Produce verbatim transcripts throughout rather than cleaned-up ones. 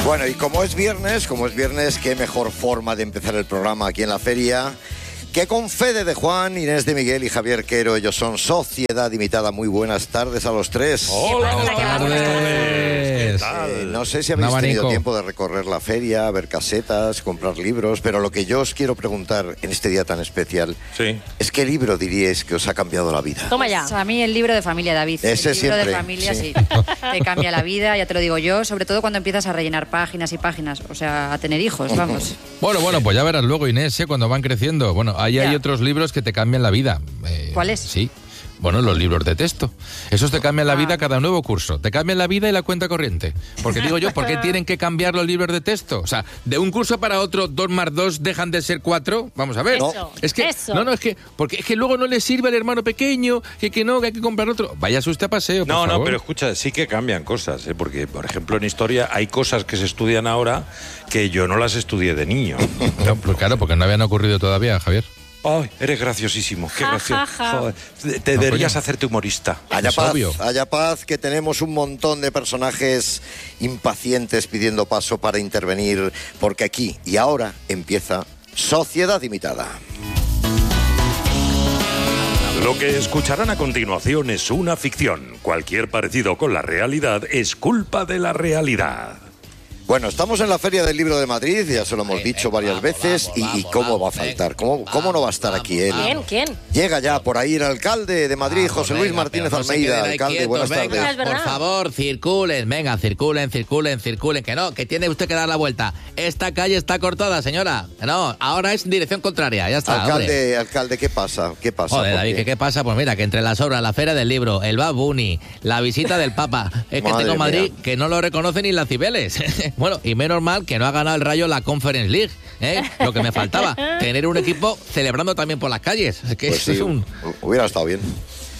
Bueno, y como es viernes, como es viernes, qué mejor forma de empezar el programa aquí en la feria que con Fede de Juan, Inés de Miguel y Javier Quero. Ellos son Sociedad Limitada. Muy buenas tardes a los tres. Hola, buenas tardes. Eh, no sé si habéis tenido tiempo de recorrer la feria, ver casetas, comprar libros, pero lo que yo os quiero preguntar en este día tan especial sí. es qué libro diríais que os ha cambiado la vida. Toma ya. Pues a mí el libro de familia, David. Ese el libro siempre, de familia, sí. sí. Te cambia la vida, ya te lo digo yo, sobre todo cuando empiezas a rellenar páginas y páginas, o sea, a tener hijos, vamos. Bueno, bueno, pues ya verás luego, Inés, ¿eh? Cuando van creciendo. Bueno, ahí Ya. hay otros libros que te cambian la vida. Eh, ¿Cuáles? Sí. Bueno, los libros de texto. Esos te cambian la vida Ah. cada nuevo curso. Te cambian la vida y la cuenta corriente. Porque digo yo, ¿por qué tienen que cambiar los libros de texto? O sea, de un curso para otro, dos más dos dejan de ser cuatro. Vamos a ver. Eso, es que, eso. No, no, es que, porque es que luego no le sirve al hermano pequeño, que, que no, que hay que comprar otro. Váyase usted a paseo, por No, no, favor. pero escucha, sí que cambian cosas, ¿eh? Porque, por ejemplo, en historia hay cosas que se estudian ahora que yo no las estudié de niño. No, pues claro, porque no habían ocurrido todavía, Javier. Ay, eres graciosísimo, qué Ja, gracioso. ja, ja. Joder, te No, deberías coño. hacerte humorista. Haya Es paz, obvio. haya paz, que tenemos un montón de personajes impacientes pidiendo paso para intervenir, porque aquí y ahora empieza Sociedad Limitada. Lo que escucharán a continuación es una ficción. Cualquier parecido con la realidad es culpa de la realidad. Bueno, estamos en la Feria del Libro de Madrid, ya se lo hemos dicho varias veces, y, y cómo va a faltar, cómo, cómo no va a estar aquí él. ¿Quién? ¿Quién? Llega ya por ahí el alcalde de Madrid, José Luis Martínez Almeida. Alcalde, buenas venga. tardes. Es verdad. Por favor, circulen, venga, circulen, circulen, circulen, que no, que tiene usted que dar la vuelta. Esta calle está cortada, señora. No, ahora es en dirección contraria, ya está, hombre. Alcalde, alcalde, ¿qué pasa? ¿Qué pasa? Joder, ¿Por David, qué? ¿qué, ¿qué pasa? Pues mira, que entre las obras, la Feria del Libro, el Bad Bunny, la visita del Papa, es que Madre tengo Madrid mía. que no lo reconoce ni las Cibeles. Bueno, y menos mal que no ha ganado el Rayo la Conference League, ¿eh? Lo que me faltaba, tener un equipo celebrando también por las calles. Es que Pues eso sí, es un... hubiera estado bien.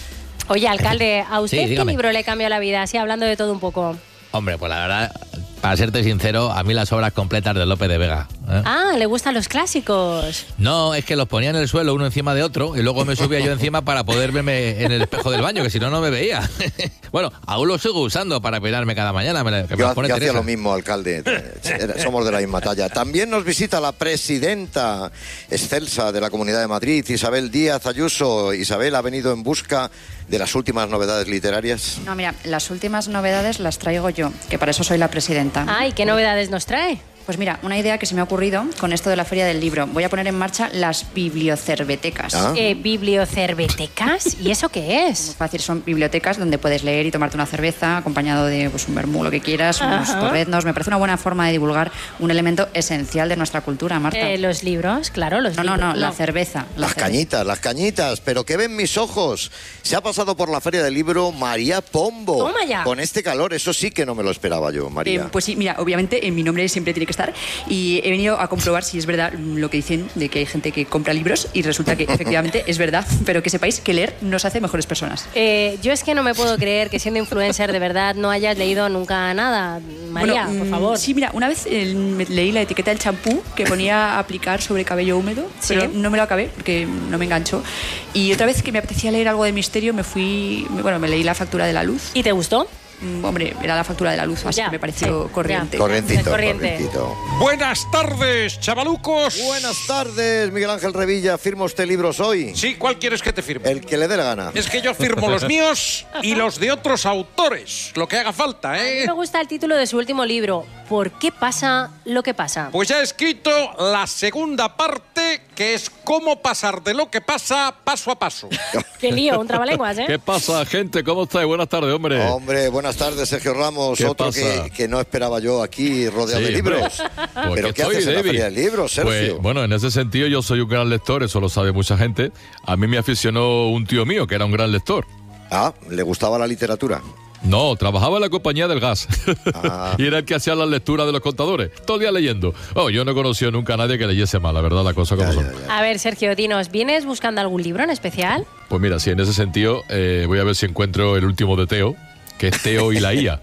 Oye, alcalde, ¿a usted Sí, qué dígame. libro le cambió la vida? Así hablando de todo un poco. Hombre, pues la verdad, para serte sincero, a mí las obras completas de Lope de Vega. ¿eh? Ah, le gustan los clásicos. No, es que los ponía en el suelo uno encima de otro y luego me subía yo encima para poder verme en el espejo del baño, que si no, no me veía. Bueno, aún lo sigo usando para peinarme cada mañana. Me, que me Yo, los pone yo hacía Teresa. lo mismo, alcalde. Era- Somos de la misma talla. También nos visita la presidenta excelsa de la Comunidad de Madrid, Isabel Díaz Ayuso. Isabel ha venido en busca de las últimas novedades literarias. No, mira, las últimas novedades las traigo yo, que para eso soy la presidenta. Ay, ¿qué novedades nos trae? Pues mira, una idea que se me ha ocurrido con esto de la Feria del Libro. Voy a poner en marcha las bibliocervetecas. Ah. Eh, ¿Bibliocervetecas? ¿Y eso qué Muy es? fácil, son bibliotecas donde puedes leer y tomarte una cerveza acompañado de pues, un vermú, lo que quieras, unos Ajá. torreznos. Me parece una buena forma de divulgar un elemento esencial de nuestra cultura, Marta. Eh, los libros, claro, los no, no, libros. no, la cerveza. la Las cerveza. cañitas, las cañitas, pero ¿qué ven mis ojos? Se ha pasado por la Feria del Libro María Pombo. Toma ya. Con este calor, eso sí que no me lo esperaba yo, María. Eh, pues sí, mira, obviamente en mi nombre siempre tiene que estar y he venido a comprobar si es verdad lo que dicen de que hay gente que compra libros y resulta que efectivamente es verdad, pero que sepáis que leer nos hace mejores personas. Eh, yo es que no me puedo creer que siendo influencer de verdad no hayas leído nunca nada. María, Bueno, por mm, favor. Sí, mira, una vez eh, me leí la etiqueta del champú que ponía aplicar sobre cabello húmedo, Sí. pero no me lo acabé porque no me enganchó. Y otra vez que me apetecía leer algo de misterio, me fui, me- bueno, me leí la factura de la luz. ¿Y te gustó? Mm, Hombre, era la factura de la luz, así Ya, que me pareció sí, corriente. ya. Corrientito, Corriente. corrientito. Buenas tardes, chavalucos. Buenas tardes, Miguel Ángel Revilla. ¿Firma usted libros hoy? Sí, ¿cuál quieres que te firme? El que le dé la gana. Es que yo firmo los míos y los de otros autores, lo que haga falta, A mí ¿eh? me gusta el título de su último libro, ¿Por qué pasa lo que pasa? Pues ya he escrito la segunda parte, que es cómo pasar de lo que pasa paso a paso. Qué lío, un trabalenguas, ¿eh? ¿Qué pasa, gente? ¿Cómo estáis? Buenas tardes, hombre. Hombre, buenas tardes, Sergio Ramos. ¿Qué Otro pasa? que, que no esperaba yo aquí rodeado Sí, de libros. Pues ¿Pero que qué estoy, haces en la David. Feria del Libro, Sergio? Pues, bueno, en ese sentido yo soy un gran lector, eso lo sabe mucha gente. A mí me aficionó un tío mío que era un gran lector. Ah, ¿le gustaba la literatura? No, trabajaba en la compañía del gas. Ah. Y era el que hacía las lecturas de los contadores. Todo el día leyendo. Oh, yo no he conocido nunca a nadie que leyese mal, la verdad, la cosa como Ya, son. ya, ya. A ver, Sergio, dinos, ¿vienes buscando algún libro en especial? Pues mira, sí, en ese sentido, eh, voy a ver si encuentro el último de Teo, que es Teo y la I A.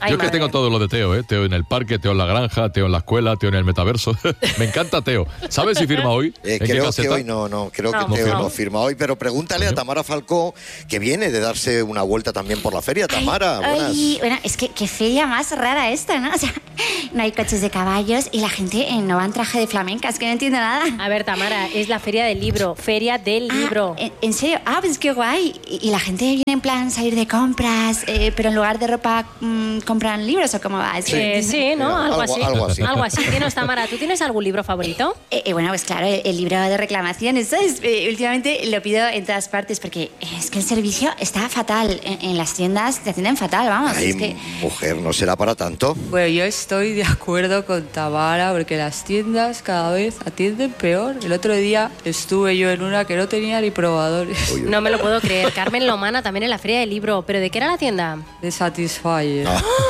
Ay, Yo que madre. tengo todo lo de Teo, ¿eh? Teo en el parque, Teo en la granja, Teo en la escuela, Teo en el metaverso. Me encanta Teo. ¿Sabes si firma hoy? Eh, ¿En qué creo que caseta? hoy no, no, creo No, que Teo no. no firma hoy, pero pregúntale a Tamara Falcó, que viene de darse una vuelta también por la feria. Tamara, Ay, buenas. ay, bueno, es que qué feria más rara esta, ¿no? O sea, no hay coches de caballos y la gente eh, no va en traje de flamenca, es que no entiendo nada. A ver, Tamara, es la feria del libro, feria del Ah, libro. ¿en, en serio? Ah, pues qué guay. Y, y la gente viene en plan salir de compras, eh, pero en lugar de ropa mmm, compran libros o cómo va. Es que- Eh, sí, ¿no? Algo, Algo- así. algo así. Algo así. Tienes, Tamara, ¿tú tienes algún libro favorito? Eh, eh, bueno, pues claro, el, el libro de reclamaciones, ¿sabes? Eh, últimamente lo pido en todas partes porque es que el servicio está fatal. En, en las tiendas te atienden fatal, vamos. Ay, es que... mujer, no será para tanto. Bueno, yo estoy de acuerdo con Tamara porque las tiendas cada vez atienden peor. El otro día estuve yo en una que no tenía ni probadores. No me lo puedo creer. Carmen Lomana también en la feria del libro. ¿Pero de qué era la tienda? De Satisfyer.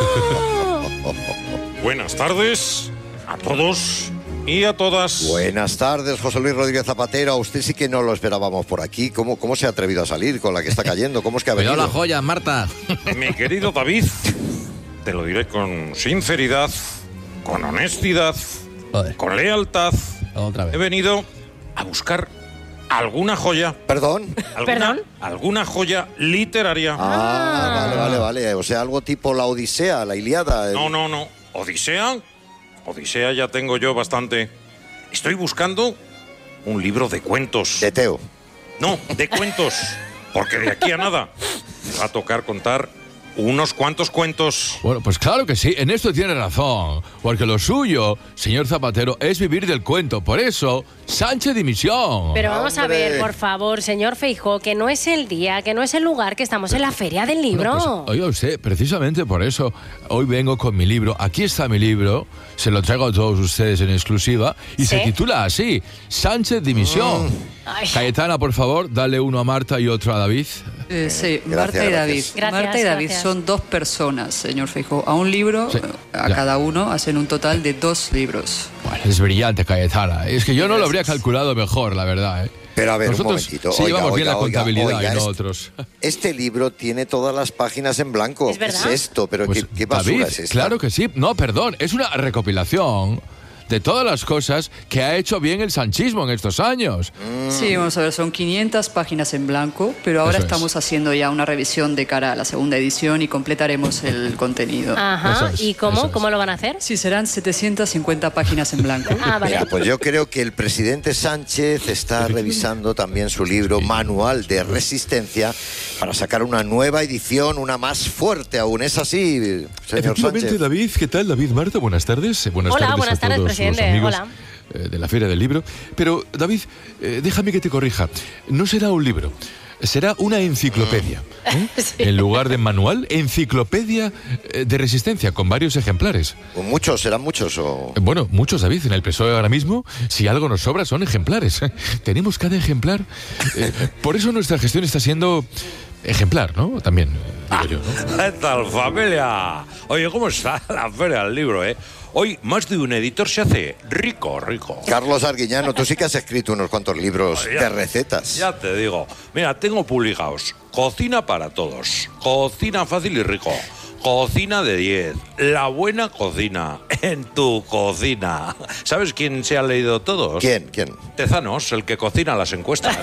Buenas tardes a todos y a todas. Buenas tardes, José Luis Rodríguez Zapatero. A usted sí que no lo esperábamos por aquí. ¿Cómo, cómo se ha atrevido a salir con la que está cayendo? ¿Cómo es que ha Cuidado venido? las joyas, Marta. Mi querido David, te lo diré con sinceridad, con honestidad, Joder, con lealtad. otra He vez. venido a buscar alguna joya. Perdón. Alguna, ¿Perdón? Alguna joya literaria. Ah, vale, vale, vale. O sea, algo tipo la Odisea, la Ilíada. el- No, no, no. Odisea. Odisea ya tengo yo bastante. Estoy buscando un libro de cuentos. De Teo. No, de cuentos. Porque de aquí a nada me va a tocar contar unos cuantos cuentos. Bueno, pues claro que sí, en esto tiene razón. Porque lo suyo, señor Zapatero, es vivir del cuento. Por eso, Sánchez dimisión. Pero vamos a Hombre. ver, por favor, señor Feijóo, que no es el día, que no es el lugar, que estamos en la feria del libro. Bueno, pues, oiga usted, precisamente por eso, hoy vengo con mi libro. Aquí está mi libro, se lo traigo a todos ustedes en exclusiva, y se ¿Sí? titula así, Sánchez dimisión. Ay. Cayetana, por favor, dale uno a Marta y otro a David. Eh, sí, Gracias, Marta y David. gracias. Gracias, Marta y David gracias. son dos personas, señor Feijóo. A un libro, Sí, eh, a ya. cada uno hacen un total de dos libros. Bueno, es brillante, Cayetana. Es que yo no lo habría calculado mejor, la verdad. ¿eh? Pero a ver, Nosotros un momentito. sí Oiga, llevamos bien oiga, la oiga, contabilidad oiga, y no este- otros. Este libro tiene todas las páginas en blanco. ¿Es verdad? ¿Qué es esto? ¿Pero Pues, qué, qué basura David, es esta? claro que sí. No, perdón, es una recopilación de todas las cosas que ha hecho bien el sanchismo en estos años. Sí, vamos a ver, son quinientas páginas en blanco, pero ahora Eso es. estamos haciendo ya una revisión de cara a la segunda edición y completaremos el contenido. Ajá. Eso es, ¿Y cómo? eso es. ¿Cómo lo van a hacer? Sí, serán setecientas cincuenta páginas en blanco. Ah, vale. Mira, pues yo creo que el presidente Sánchez está revisando también su libro Manual de Resistencia para sacar una nueva edición, una más fuerte aún. ¿Es así, señor Efectivamente, Sánchez? David, ¿qué tal? David Marta, buenas tardes. Eh, Buenas Hola, tardes buenas a tardes, todos presidente. los amigos Hola. eh, de la Feria del Libro. Pero, David, eh, déjame que te corrija. No será un libro, será una enciclopedia. ¿eh? Sí. En lugar de manual, enciclopedia eh, de resistencia, con varios ejemplares. ¿Muchos? ¿Serán muchos o...? Eh, Bueno, muchos, David. En el P S O E ahora mismo, si algo nos sobra, son ejemplares. Tenemos cada ejemplar. Eh, por eso nuestra gestión está siendo ejemplar, ¿no? También, eh, digo yo, ¿no? ¿Qué tal, familia? Oye, ¿cómo está la feria del libro, eh? Hoy más de un editor se hace rico, rico. Carlos Arguiñano, tú sí que has escrito unos cuantos libros Ya- de recetas. Ya te digo. Mira, tengo publicados Cocina para todos, Cocina fácil y rico, Cocina de diez, La buena cocina, en tu cocina. ¿Sabes quién se ha leído todos? ¿Quién? ¿Quién? Tezanos, el que cocina las encuestas.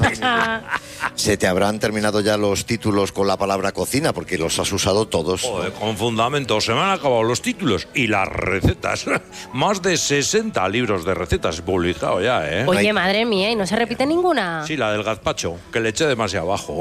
Se te habrán terminado ya los títulos con la palabra cocina porque los has usado todos. Joder, con fundamento, se me han acabado los títulos y las recetas. Más de sesenta libros de recetas publicados ya, ¿eh? Oye, hay- madre mía, ¿y no se repite ninguna? Sí, la del gazpacho, que le eché demasiado abajo.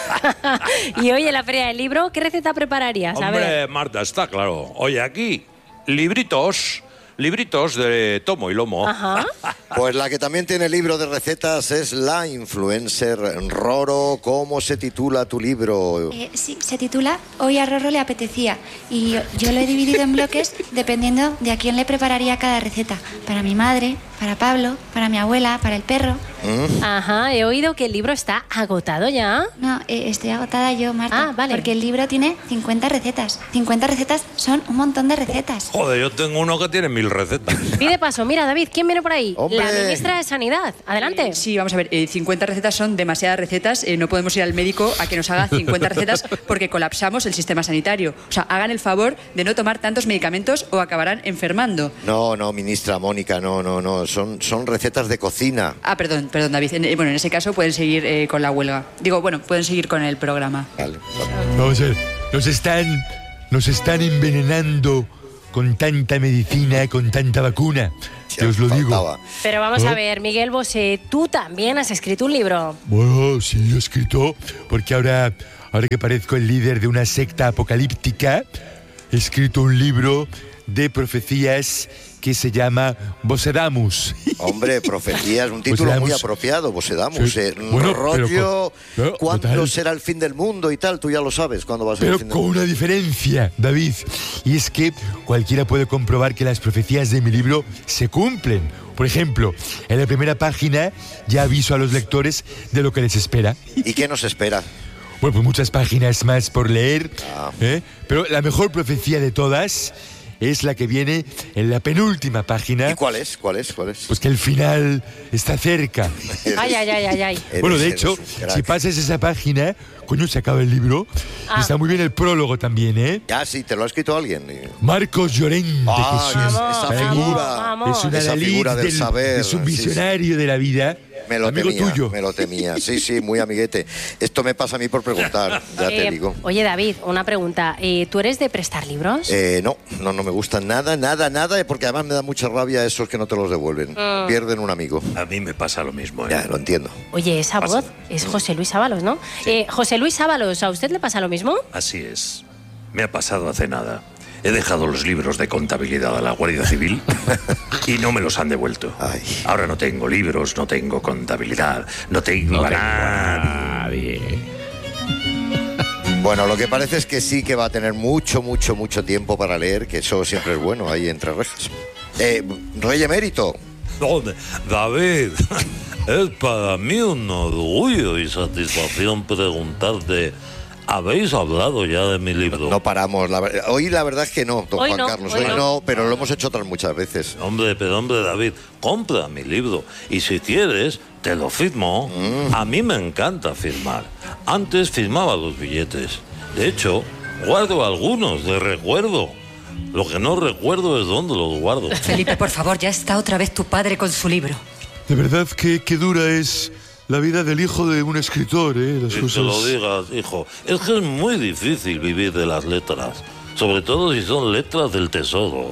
Y hoy en la feria del libro, ¿qué receta prepararías? A ver. Hombre, Marta, está claro. Oye, aquí, libritos, libritos de tomo y lomo. Ajá. Pues la que también tiene libro de recetas es la influencer Roro. ¿Cómo se titula tu libro? Eh, sí, se titula Hoy a Rorro le apetecía y yo, yo lo he dividido en bloques dependiendo de a quién le prepararía cada receta. Para mi madre, para Pablo, para mi abuela, para el perro. Ajá, he oído que el libro está agotado ya. No, eh, estoy agotada yo, Marta. Ah, vale. Porque el libro tiene cincuenta recetas. cincuenta recetas son un montón de recetas. Joder, yo tengo uno que tiene mil recetas. Pide paso, mira, David, ¿quién viene por ahí? Hombre. La ministra de Sanidad, adelante. Eh, sí, vamos a ver, eh, cincuenta recetas son demasiadas recetas, eh, no podemos ir al médico a que nos haga cincuenta recetas porque colapsamos el sistema sanitario. O sea, hagan el favor de no tomar tantos medicamentos o acabarán enfermando. No, no, ministra Mónica, no, no, no, son, son recetas de cocina. Ah, perdón, perdón, David. En, eh, bueno, en ese caso pueden seguir eh, con la huelga. Digo, bueno, pueden seguir con el programa. Vale. Vamos a ver, nos están, nos están envenenando con tanta medicina, con tanta vacuna. Ya, Te os lo digo. faltaba. Pero vamos ¿Oh? a ver, Miguel Bosé, tú también has escrito un libro. Bueno, sí, he escrito, porque ahora, ahora que parezco el líder de una secta apocalíptica, he escrito un libro de profecías que se llama Bosedamus. Hombre, profecía es un título Bosedamus. muy apropiado, Bosedamus. Sí. Eh, Bueno, rollo, pero con- ¿cuándo total. será el fin del mundo y tal? Tú ya lo sabes, ¿cuándo va a ser el Pero fin del con mundo? una diferencia, David. Y es que cualquiera puede comprobar que las profecías de mi libro se cumplen. Por ejemplo, en la primera página ya aviso a los lectores de lo que les espera. ¿Y qué nos espera? Bueno, pues muchas páginas más por leer, Ah. ¿eh? Pero la mejor profecía de todas es la que viene en la penúltima página. ¿Y cuál es? ¿Cuál es? ¿Cuál es? Pues que el final está cerca. Ay, ay, ay, ay, ay. Eres- Bueno, de eres hecho, un crack. si pasas esa página, coño, se acaba el libro. Ah. Y está muy bien el prólogo también, ¿eh? Ya, sí, te lo ha escrito alguien. Marcos Llorente, Ah, que es un, Vamos, esa para mí, figura. vamos. es un Esa adalid figura del del- saber, es un sí, sí. visionario de la vida. Me lo amigo temía, tuyo. me lo temía. Sí, sí, muy amiguete. Esto me pasa a mí por preguntar, ya te Eh, digo. Oye, David, una pregunta. Eh, ¿Tú eres de prestar libros? Eh, no, no, no me gustan nada, nada, nada, porque además me da mucha rabia esos que no te los devuelven. Ah. Pierden un amigo. A mí me pasa lo mismo, ¿eh? Ya, lo entiendo. Oye, esa voz es José Luis Ábalos, ¿no? Eh, José Luis Ábalos, ¿a usted le pasa lo mismo? Así es. Me ha pasado hace nada. He dejado los libros de contabilidad a la Guardia Civil y no me los han devuelto. Ay. Ahora no tengo libros, no tengo contabilidad, no tengo No a tengo nadie. nadie. Bueno, lo que parece es que sí que va a tener mucho, mucho, mucho tiempo para leer, que eso siempre es bueno ahí entre rejas. Eh, Rey Emérito, ¿Dónde? David, es para mí un orgullo y satisfacción preguntarte, ¿habéis hablado ya de mi libro? no paramos. La ver- hoy la verdad es que no, don Hoy Juan no, Carlos. hoy Hoy no. no, pero lo hemos hecho otras muchas veces. Hombre, pero hombre, David, compra mi libro. Y si quieres, te lo firmo. A mí me encanta firmar. Antes firmaba los billetes. De hecho, guardo algunos de recuerdo. Lo que no recuerdo es dónde los guardo. Felipe, por favor, ya está otra vez tu padre con su libro. De verdad que, que dura es la vida del hijo de un escritor, ¿eh? Las Si cosas... te lo digas, hijo. Es que es muy difícil vivir de las letras. Sobre todo si son letras del tesoro.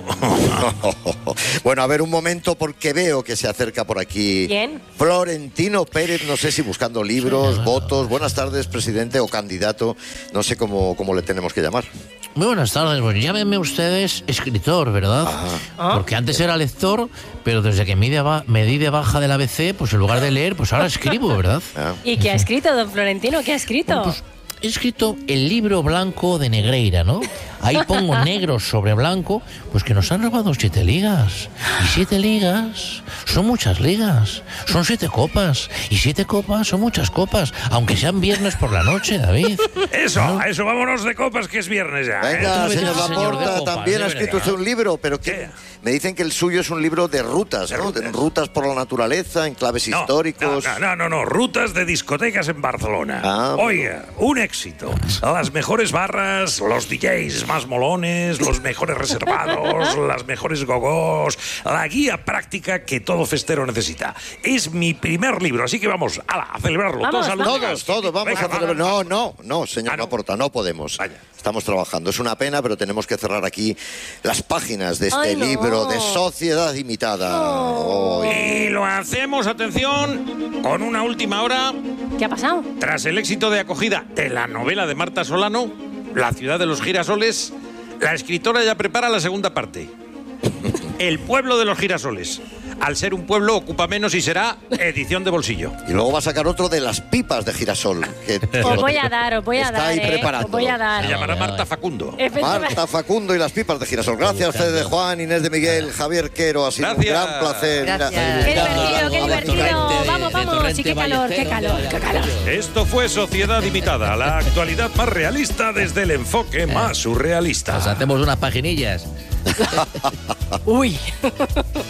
Bueno, a ver un momento porque veo que se acerca por aquí ¿Quién? Florentino Pérez, no sé si buscando libros, votos. Buenas tardes, presidente o candidato, no sé cómo, cómo le tenemos que llamar. Muy buenas tardes, pues llámenme ustedes escritor, ¿verdad? Ah. Porque antes era lector, pero desde que me di de ba- me di de baja de la A B C, pues en lugar de leer, pues ahora escribo, ¿verdad? Ah. ¿Y qué ha escrito, don Florentino? ¿Qué ha escrito? Pues he escrito el libro blanco de Negreira, ¿no? Ahí pongo negro sobre blanco, pues que nos han robado siete ligas. Y siete ligas son muchas ligas. Son siete copas. Y siete copas son muchas copas, aunque sean viernes por la noche, David. Eso, a eso, vámonos de copas, que es viernes ya. ¿eh? Venga, Otra vez señor ese señor de Laporta, copas, también de ha escrito verdad. usted un libro, pero que ¿Qué? me dicen que el suyo es un libro de rutas, ¿De ¿no? rutas? De rutas por la naturaleza, en claves No, históricos. No, no, no, no, rutas de discotecas en Barcelona. Ah. Oiga, un éxito. Las mejores barras, los D Js más molones, los mejores reservados, las mejores gogos, la guía práctica que todo festero necesita. Es mi primer libro, así que vamos, ala, a celebrarlo. Vamos, todos al uno. Todos, todos, vamos Venga, a celebrar. va, va, No, va. no, no, señor Ah, no. Laporta, no podemos. Vaya. Estamos trabajando. Es una pena, pero tenemos que cerrar aquí las páginas de este Ay, no. libro de Sociedad Imitada. Hoy. Y lo hacemos, atención, con una última hora. ¿Qué ha pasado? Tras el éxito de acogida de la novela de Marta Solano, La ciudad de los girasoles, la escritora ya prepara la segunda parte. El pueblo de los girasoles. Al ser un pueblo ocupa menos y será edición de bolsillo. Y luego va a sacar otro de las pipas de girasol. Que Os voy a dar, os voy a Está dar, ahí ¿eh? preparando. Os voy a Se dar. llamará Marta Facundo. Efectivamente. Marta Facundo y las pipas de girasol. Gracias a ustedes, Juan, Inés de Miguel, Javier Quero. Ha sido Gracias. un gran placer. Mira, Gracias. Qué divertido, qué Vamos, divertido. Torrente, Vamos, de vamos. Torrente Sí, qué calor, qué Ballesteros, calor, qué calor. Esto fue Sociedad Imitada, la actualidad más realista desde el enfoque más surrealista. Nos hacemos unas paginillas. Uy.